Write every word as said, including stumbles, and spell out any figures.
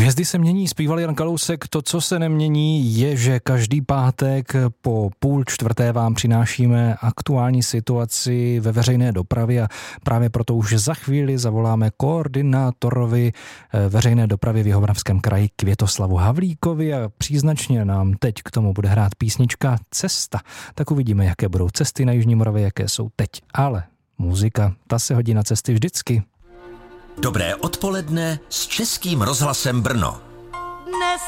Hvězdy se mění, zpíval Jan Kalousek. To, co se nemění, je, že každý pátek po půl čtvrté vám přinášíme aktuální situaci ve veřejné dopravě a právě proto už za chvíli zavoláme koordinátorovi veřejné dopravy v Jihomoravském kraji Květoslavu Havlíkovi a příznačně nám teď k tomu bude hrát písnička Cesta. Tak uvidíme, jaké budou cesty na Jižní Moravě, jaké jsou teď. Ale muzika, ta se hodí na cesty vždycky. Dobré odpoledne s Českým rozhlasem Brno. Dnes